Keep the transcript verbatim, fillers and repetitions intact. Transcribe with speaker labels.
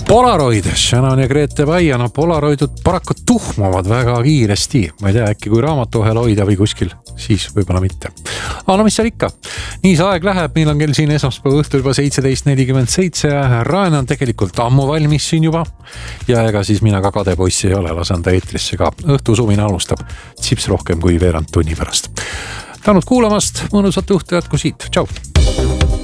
Speaker 1: Polaroid, Shannon ja Grete Baia, no Polaroidud paraku tuhmuvad väga kiiresti. Ma ei tea, äkki kui raamatu vahel hoida või kuskil, siis võib-olla mitte. Aga no mis seal ikka? Nii see aeg läheb, meil on kell siin esmaspäeva õhtul juba seitseteist nelikümmend seitse. Raen on tegelikult ammu valmis siin juba. Ja ega siis mina ka kade poissi ei ole, lasen ta eetrisse ka. Õhtu suvine alustab tsips rohkem kui veerand tunni pärast. Tänud kuulamast, mõnusat õhtu jätku siit. Tšau!